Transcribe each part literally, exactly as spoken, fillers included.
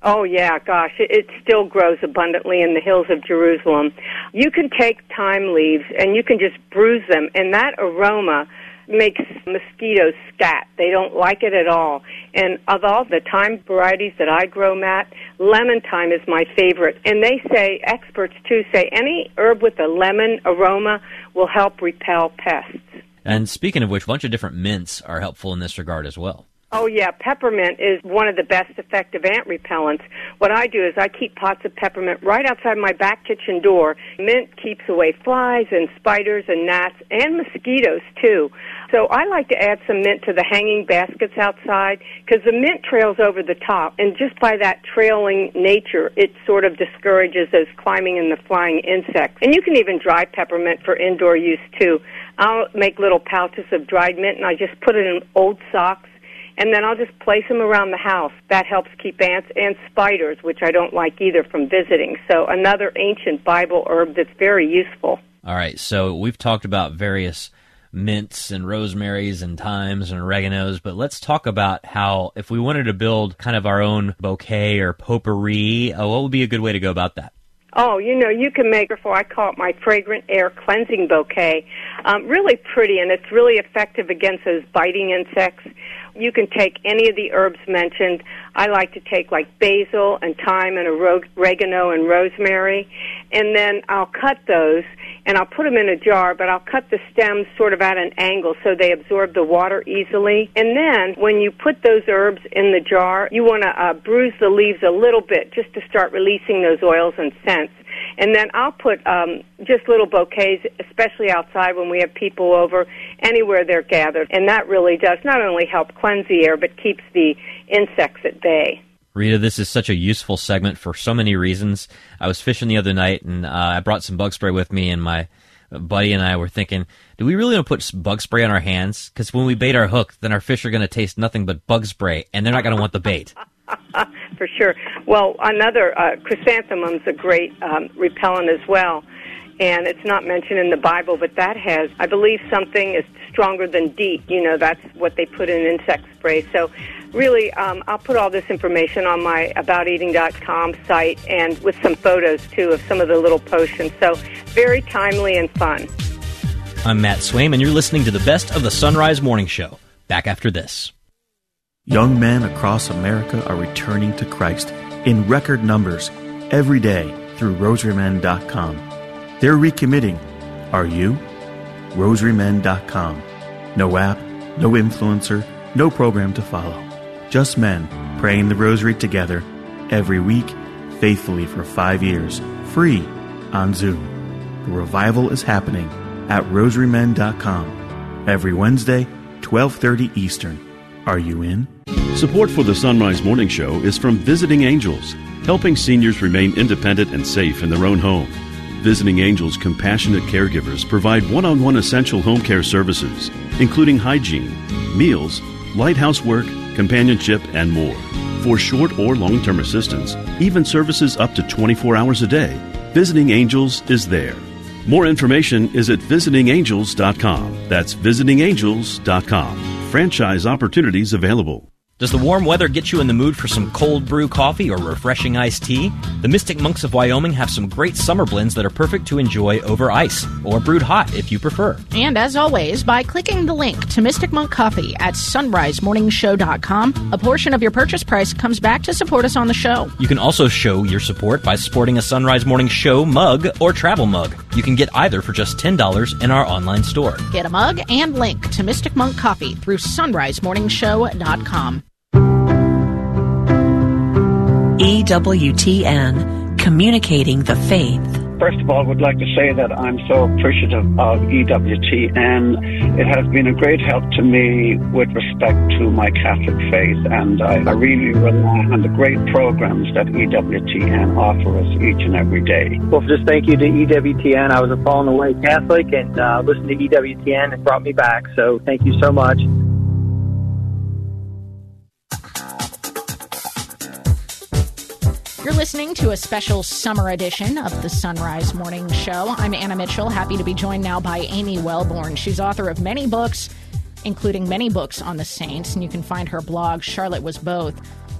Oh, yeah, gosh, it, it still grows abundantly in the hills of Jerusalem. You can take thyme leaves and you can just bruise them, and that aroma makes mosquitoes scat. They don't like it at all. And of all the thyme varieties that I grow, Matt, lemon thyme is my favorite. And they say, experts too say, any herb with a lemon aroma will help repel pests. And speaking of which, a bunch of different mints are helpful in this regard as well. Oh, yeah, peppermint is one of the best effective ant repellents. What I do is I keep pots of peppermint right outside my back kitchen door. Mint keeps away flies and spiders and gnats and mosquitoes, too. So I like to add some mint to the hanging baskets outside because the mint trails over the top, and just by that trailing nature, it sort of discourages those climbing and the flying insects. And you can even dry peppermint for indoor use, too. I'll make little pouches of dried mint, and I just put it in old socks, and then I'll just place them around the house. That helps keep ants and spiders, which I don't like either, from visiting. So another ancient Bible herb that's very useful. All right, so we've talked about various mints and rosemaries and thymes and oreganos, but let's talk about how, if we wanted to build kind of our own bouquet or potpourri, uh, what would be a good way to go about that? Oh, you know, you can make, or I call it my fragrant air cleansing bouquet. Um, really pretty, and it's really effective against those biting insects. You can take any of the herbs mentioned. I like to take like basil and thyme and oregano and rosemary, and then I'll cut those and I'll put them in a jar, but I'll cut the stems sort of at an angle so they absorb the water easily. And then when you put those herbs in the jar, you want to uh, bruise the leaves a little bit just to start releasing those oils and scents. And then I'll put um, just little bouquets, especially outside when we have people over, anywhere they're gathered. And that really does not only help cleanse the air, but keeps the insects at bay. Rita, this is such a useful segment for so many reasons. I was fishing the other night, and uh, I brought some bug spray with me, and my buddy and I were thinking, do we really want to put bug spray on our hands? Because when we bait our hook, then our fish are going to taste nothing but bug spray, and they're not going to want the bait. For sure. Well, another, uh, chrysanthemum's a great um, repellent as well. And it's not mentioned in the Bible, but that has, I believe, something is stronger than DEET. You know, that's what they put in insect spray. So really, um, I'll put all this information on my about eating dot com site, and with some photos, too, of some of the little potions. So very timely and fun. I'm Matt Swaim, and you're listening to the best of the Sunrise Morning Show. Back after this. Young men across America are returning to Christ in record numbers every day through rosary men dot com. They're recommitting. Are you? rosary men dot com. No app, no influencer, no program to follow. Just men praying the rosary together every week, faithfully for five years, free on Zoom. The revival is happening at rosary men dot com every Wednesday, twelve thirty Eastern. Are you in? Support for the Sunrise Morning Show is from Visiting Angels, helping seniors remain independent and safe in their own home. Visiting Angels compassionate caregivers provide one-on-one essential home care services, including hygiene, meals, light housework, companionship, and more. For short or long-term assistance, even services up to twenty-four hours a day, Visiting Angels is there. More information is at visiting angels dot com. That's visiting angels dot com. Franchise opportunities available. Does the warm weather get you in the mood for some cold brew coffee or refreshing iced tea? The Mystic Monks of Wyoming have some great summer blends that are perfect to enjoy over ice, or brewed hot if you prefer. And as always, by clicking the link to Mystic Monk Coffee at sunrise morning show dot com, a portion of your purchase price comes back to support us on the show. You can also show your support by sporting a Sunrise Morning Show mug or travel mug. You can get either for just ten dollars in our online store. Get a mug and link to Mystic Monk Coffee through sunrise morning show dot com. E W T N, communicating the faith. First of all, I would like to say that I'm so appreciative of E W T N. It has been a great help to me with respect to my Catholic faith, and I, I really rely on the great programs that E W T N offer us each and every day. Well, just thank you to E W T N. I was a fallen away Catholic, and uh, listening to E W T N, it brought me back, so thank you so much. You're listening to a special summer edition of the Sunrise Morning Show. I'm Anna Mitchell, happy to be joined now by Amy Wellborn. She's author of many books, including many books on the saints, and you can find her blog, Charlotte Was Both,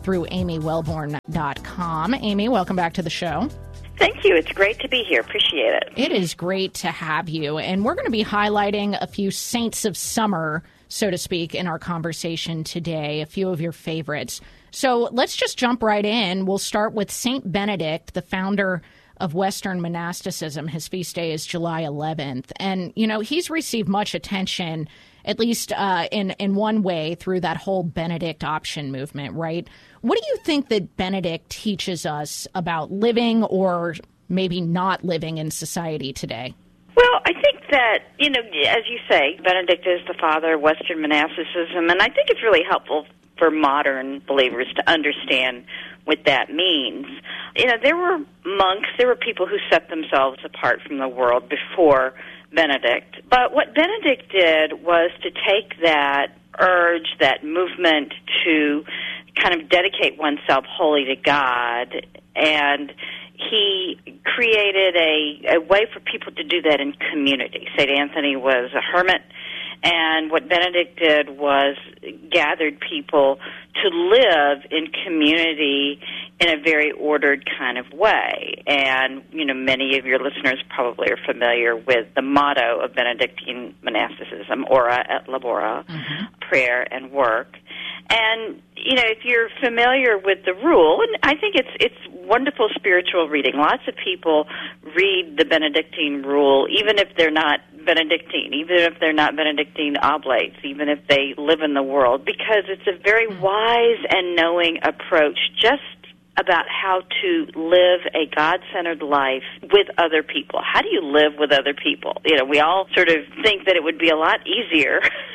through amy wellborn dot com. Amy, welcome back to the show. Thank you. It's great to be here. Appreciate it. It is great to have you. And we're going to be highlighting a few saints of summer, so to speak, in our conversation today, a few of your favorites. So let's just jump right in. We'll start with Saint Benedict, the founder of Western monasticism. His feast day is July eleventh. And, you know, he's received much attention, at least uh, in, in one way, through that whole Benedict option movement, right? What do you think that Benedict teaches us about living or maybe not living in society today? Well, I think that, you know, as you say, Benedict is the father of Western monasticism, and I think it's really helpful for modern believers to understand what that means. You know, there were monks, there were people who set themselves apart from the world before Benedict. But what Benedict did was to take that urge, that movement to kind of dedicate oneself wholly to God, and he created a, a way for people to do that in community. Saint Anthony was a hermit, and what Benedict did was gathered people to live in community in a very ordered kind of way. And, you know, many of your listeners probably are familiar with the motto of Benedictine monasticism, ora et labora, mm-hmm. prayer and work. And, you know, if you're familiar with the rule, and I think it's it's wonderful spiritual reading. Lots of people read the Benedictine rule, even if they're not Benedictine, even if they're not Benedictine oblates, even if they live in the world, because it's a very wise and knowing approach just about how to live a God-centered life with other people. How do you live with other people? You know, we all sort of think that it would be a lot easier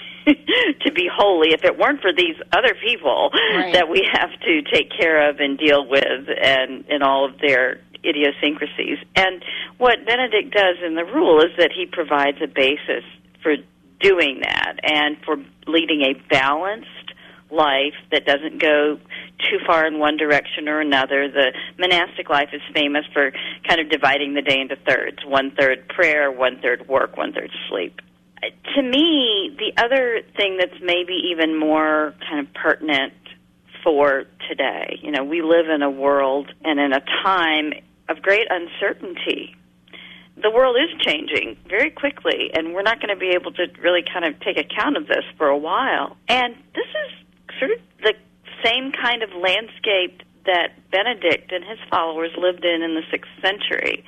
to be holy if it weren't for these other people right. that we have to take care of and deal with and in all of their idiosyncrasies. And what Benedict does in the rule is that he provides a basis for doing that and for leading a balanced life that doesn't go too far in one direction or another. The monastic life is famous for kind of dividing the day into thirds, one-third prayer, one-third work, one-third sleep. To me, the other thing that's maybe even more kind of pertinent for today, you know, we live in a world and in a time of great uncertainty. The world is changing very quickly, and we're not going to be able to really kind of take account of this for a while. And this is sort of the same kind of landscape that Benedict and his followers lived in in the sixth century,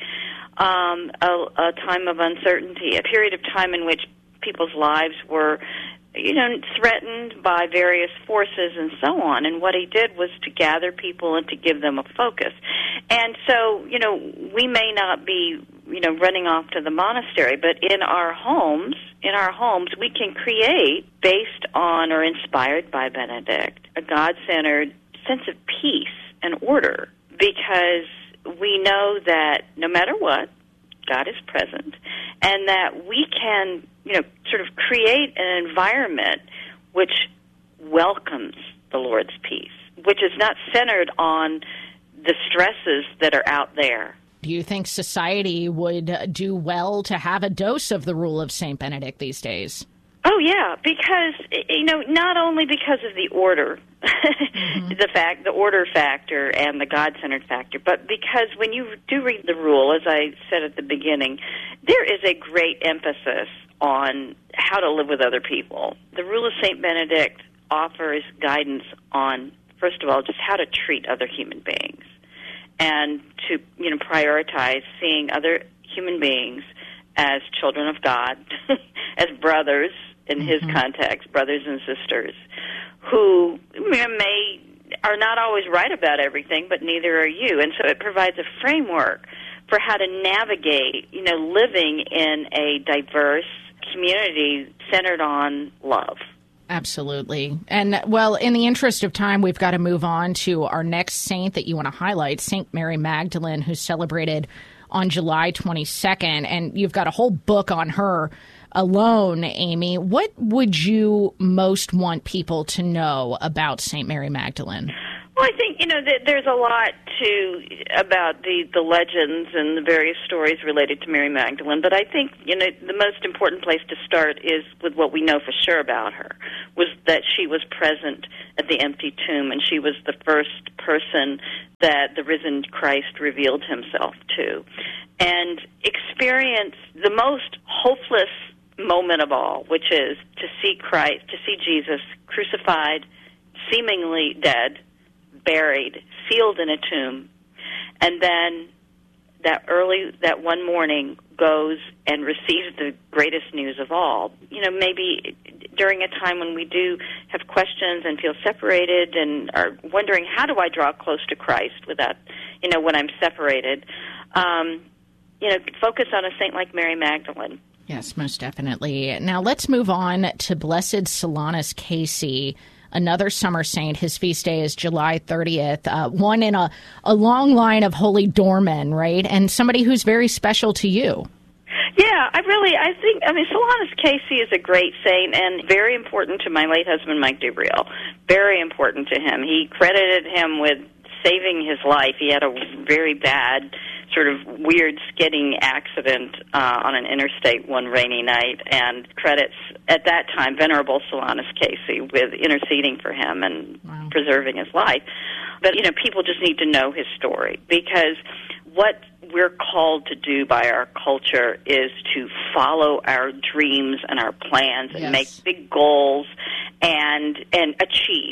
um, a, a time of uncertainty, a period of time in which people's lives were, you know, threatened by various forces and so on. And what he did was to gather people and to give them a focus. And so, you know, we may not be, you know, running off to the monastery, but in our homes, in our homes, we can create, based on or inspired by Benedict, a God-centered sense of peace and order, because we know that no matter what, God is present, and that we can, you know, sort of create an environment which welcomes the Lord's peace, which is not centered on the stresses that are out there. Do you think society would do well to have a dose of the rule of Saint Benedict these days? Oh, yeah, because, you know, not only because of the order, mm-hmm. the fact, the order factor and the God-centered factor, but because when you do read the rule, as I said at the beginning, there is a great emphasis on how to live with other people. The rule of Saint Benedict offers guidance on, first of all, just how to treat other human beings and to, you know, prioritize seeing other human beings as children of God, as brothers in mm-hmm. his context, brothers and sisters, who may are not always right about everything, but neither are you. And so it provides a framework for how to navigate, you know, living in a diverse community centered on love. Absolutely. And, well, in the interest of time, we've got to move on to our next saint that you want to highlight, Saint Mary Magdalene, who's celebrated on July twenty-second. And you've got a whole book on her alone, Amy. What would you most want people to know about Saint Mary Magdalene? Well, I think, you know, th- there's a lot to about the, the legends and the various stories related to Mary Magdalene, but I think, you know, the most important place to start is with what we know for sure about her, was that she was present at the empty tomb, and she was the first person that the risen Christ revealed himself to, and experienced the most hopeless moment of all, which is to see Christ, to see Jesus crucified, seemingly dead, buried, sealed in a tomb, and then that early, that one morning, goes and receives the greatest news of all. You know, maybe during a time when we do have questions and feel separated and are wondering, how do I draw close to Christ without, you know, when I'm separated, um, you know, focus on a saint like Mary Magdalene. Yes, most definitely. Now let's move on to Blessed Solanus Casey, another summer saint. His feast day is July thirtieth, uh, one in a, a long line of holy doormen, right? And somebody who's very special to you. Yeah, I really, I think, I mean, Solanus Casey is a great saint and very important to my late husband, Mike Dubriel. Very important to him. He credited him with saving his life. He had a very bad, sort of weird skidding accident uh, on an interstate one rainy night, and credits, at that time, Venerable Solanus Casey with interceding for him and wow. preserving his life. But, you know, people just need to know his story, because what we're called to do by our culture is to follow our dreams and our plans and yes. make big goals and and achieve.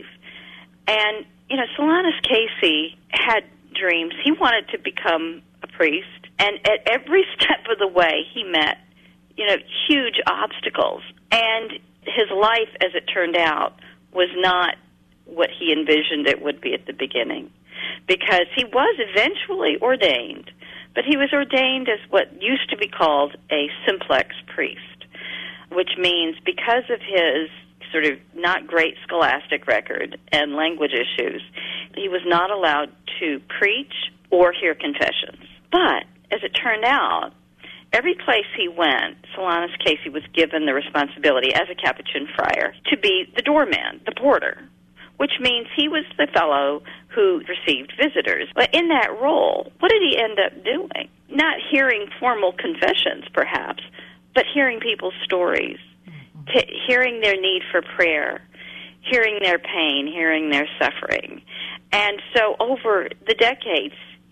And, you know, Solanus Casey had dreams. He wanted to become a priest, and at every step of the way he met, you know, huge obstacles. And his life, as it turned out, was not what he envisioned it would be at the beginning, because he was eventually ordained, but he was ordained as what used to be called a simplex priest, which means because of his sort of not great scholastic record and language issues, he was not allowed to preach or hear confessions. But, as it turned out, every place he went, Solanus Casey was given the responsibility as a Capuchin friar to be the doorman, the porter, which means he was the fellow who received visitors. But in that role, what did he end up doing? Not hearing formal confessions, perhaps, but hearing people's stories, t- hearing their need for prayer, hearing their pain, hearing their suffering. And so over the decades,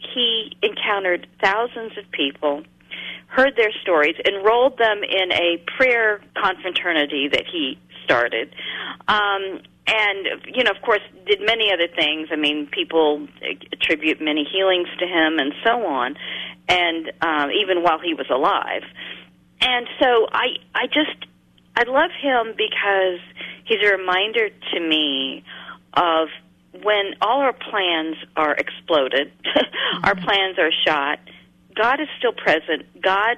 he encountered thousands of people, heard their stories, enrolled them in a prayer confraternity that he started, um, and, you know, of course, did many other things. I mean, people attribute many healings to him and so on, and um, even while he was alive. And so I, I just, I love him because he's a reminder to me of when all our plans are exploded, mm-hmm. our plans are shot, God is still present. God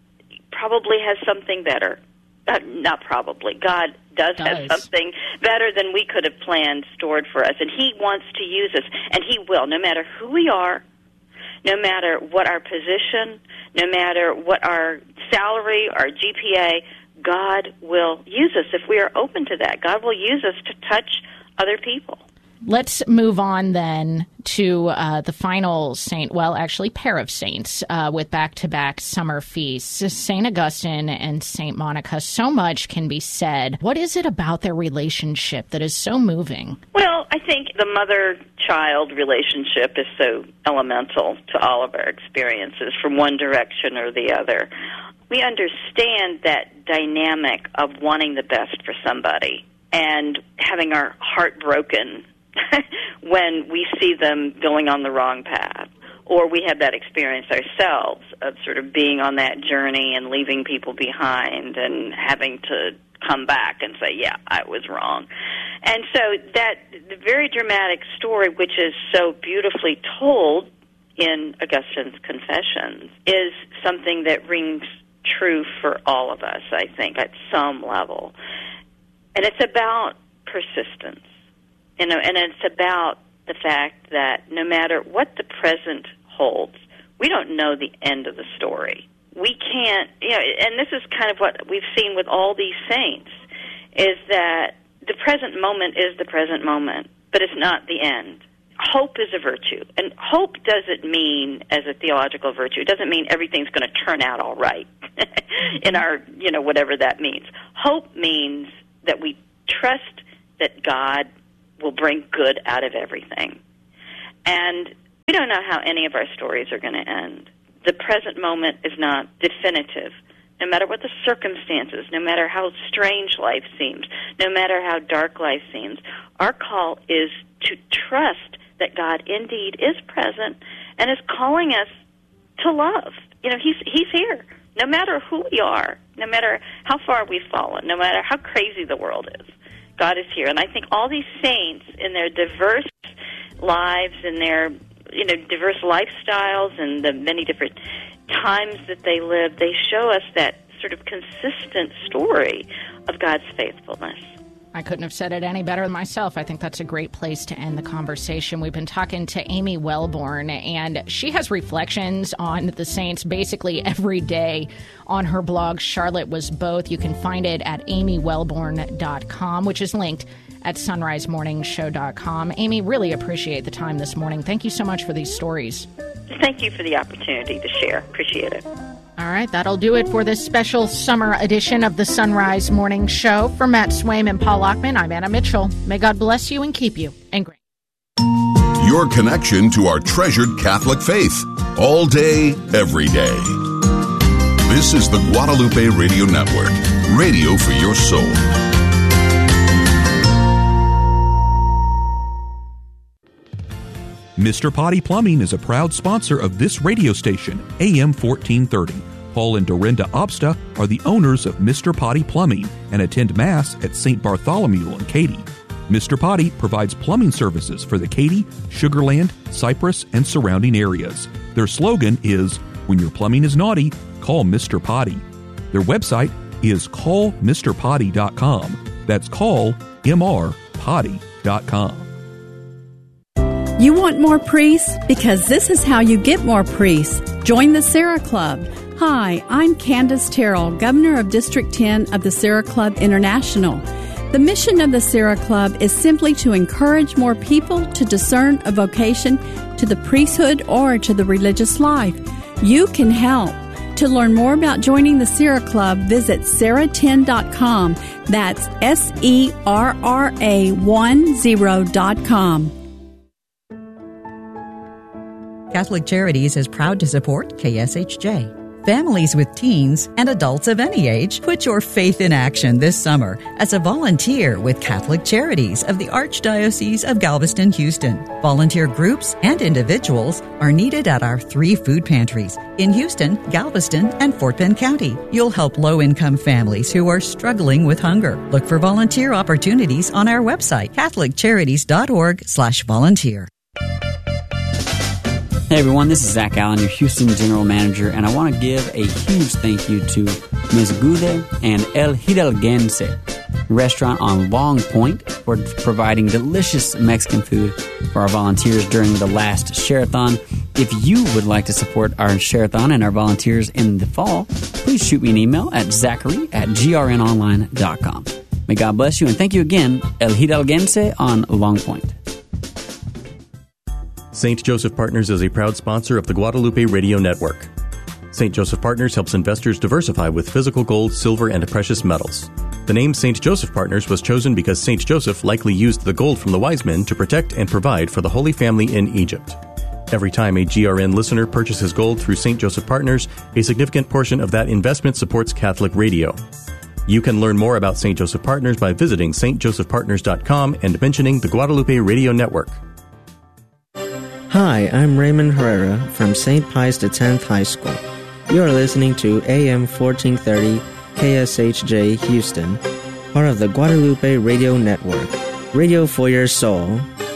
probably has something better. Uh, not probably. God does, does have something better than we could have planned stored for us, and he wants to use us, and he will, no matter who we are, no matter what our position, no matter what our salary, our G P A, God will use us if we are open to that. God will use us to touch other people. Let's move on then to uh, the final saint, well, actually pair of saints uh, with back-to-back summer feasts, Saint Augustine and Saint Monica. So much can be said. What is it about their relationship that is so moving? Well, I think the mother-child relationship is so elemental to all of our experiences from one direction or the other. We understand that dynamic of wanting the best for somebody and having our heart broken when we see them going on the wrong path, or we have that experience ourselves of sort of being on that journey and leaving people behind and having to come back and say, yeah, I was wrong. And so that the very dramatic story, which is so beautifully told in Augustine's Confessions, is something that rings true for all of us, I think, at some level. And it's about persistence. You know, and it's about the fact that no matter what the present holds, we don't know the end of the story. We can't, you know, and this is kind of what we've seen with all these saints, is that the present moment is the present moment, but it's not the end. hope is a virtue. And hope doesn't mean, as a theological virtue, it doesn't mean everything's going to turn out all right in our, you know, whatever that means. Hope means that we trust that God will bring good out of everything. And we don't know how any of our stories are going to end. The present moment is not definitive. No matter what the circumstances, no matter how strange life seems, no matter how dark life seems, our call is to trust that God indeed is present and is calling us to love. You know, He's He's here, no matter who we are, no matter how far we've fallen, no matter how crazy the world is. God is here. And I think all these saints in their diverse lives and their, you know, diverse lifestyles and the many different times that they live, they show us that sort of consistent story of God's faithfulness. I couldn't have said it any better myself. I think that's a great place to end the conversation. We've been talking to Amy Wellborn, and she has reflections on the saints basically every day on her blog, Charlotte Was Both. You can find it at amy wellborn dot com, which is linked at sunrise morning show dot com. Amy, really appreciate the time this morning. Thank you so much for these stories. Thank you for the opportunity to share. Appreciate it. All right, that'll do it for this special summer edition of the Sunrise Morning Show. For Matt Swaim and Paul Lockman, I'm Anna Mitchell. May God bless you and keep you. And great. Your connection to our treasured Catholic faith. All day, every day. This is the Guadalupe Radio Network. Radio for your soul. Mister Potty Plumbing is a proud sponsor of this radio station, A M fourteen thirty. Paul and Dorinda Obsta are the owners of Mister Potty Plumbing and attend Mass at Saint Bartholomew in Katy. Mister Potty provides plumbing services for the Katy, Sugar Land, Cypress, and surrounding areas. Their slogan is, when your plumbing is naughty, call Mister Potty. Their website is call mr potty dot com. That's call m r potty dot com. You want more priests? Because this is how you get more priests. Join the Sarah Club. Hi, I'm Candace Terrell, Governor of District ten of the Sarah Club International. The mission of the Sarah Club is simply to encourage more people to discern a vocation to the priesthood or to the religious life. You can help. To learn more about joining the Sarah Club, visit sarah ten dot com. That's S E R R A ten dot com. Catholic Charities is proud to support K S H J. Families with teens and adults of any age, put your faith in action this summer as a volunteer with Catholic Charities of the Archdiocese of Galveston, Houston. Volunteer groups and individuals are needed at our three food pantries in Houston, Galveston, and Fort Bend County. You'll help low-income families who are struggling with hunger. Look for volunteer opportunities on our website, catholic charities dot org slash volunteer. Hey everyone, this is Zach Allen, your Houston General Manager, and I want to give a huge thank you to Miz Gude and El Hidalguense restaurant on Long Point for providing delicious Mexican food for our volunteers during the last Share-a-thon. If you would like to support our Share-a-thon and our volunteers in the fall, please shoot me an email at zachary at g r n online dot com. May God bless you, and thank you again, El Hidalguense on Long Point. Saint Joseph Partners is a proud sponsor of the Guadalupe Radio Network. Saint Joseph Partners helps investors diversify with physical gold, silver, and precious metals. The name Saint Joseph Partners was chosen because Saint Joseph likely used the gold from the wise men to protect and provide for the Holy Family in Egypt. Every time a G R N listener purchases gold through Saint Joseph Partners, a significant portion of that investment supports Catholic radio. You can learn more about Saint Joseph Partners by visiting saint joseph partners dot com and mentioning the Guadalupe Radio Network. Hi, I'm Raymond Herrera from Saint Pius X High School. You're listening to A M fourteen thirty K S H J Houston, part of the Guadalupe Radio Network. Radio for your soul.